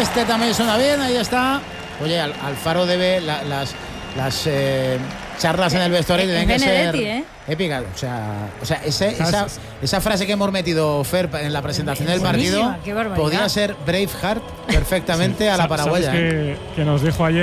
Este también suena bien, ahí está. Oye, Alfaro debe las charlas en el vestuario tienen que ser épicas. O sea, esa frase que hemos metido, Fer, en la presentación del partido podía ser Braveheart perfectamente a la paraguaya. ¿Sabes que nos dijo ayer